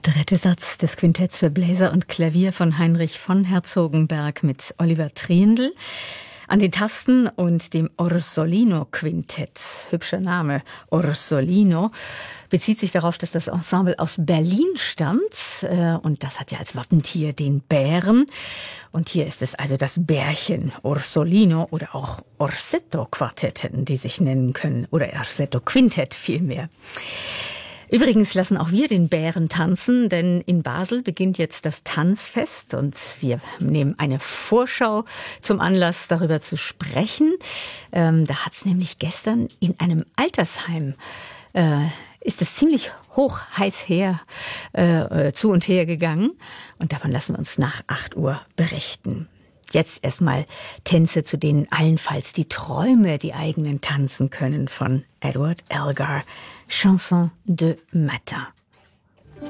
dritte Satz des Quintetts für Bläser und Klavier von Heinrich von Herzogenberg mit Oliver Triendl an den Tasten und dem Orsolino-Quintett. Hübscher Name, Orsolino. Bezieht sich darauf, dass das Ensemble aus Berlin stammt. Und das hat ja als Wappentier den Bären. Und hier ist es also das Bärchen Orsolino oder auch Orsetto-Quartett hätten die sich nennen können. Oder Orsetto-Quintett vielmehr. Übrigens lassen auch wir den Bären tanzen, denn in Basel beginnt jetzt das Tanzfest und wir nehmen eine Vorschau zum Anlass, darüber zu sprechen. Da hat es nämlich gestern in einem Altersheim ist es ziemlich heiß her zu und her gegangen und davon lassen wir uns nach 8 Uhr berichten. Jetzt erstmal Tänze, zu denen allenfalls die Träume die eigenen tanzen können, von Edward Elgar, Chanson de Matin.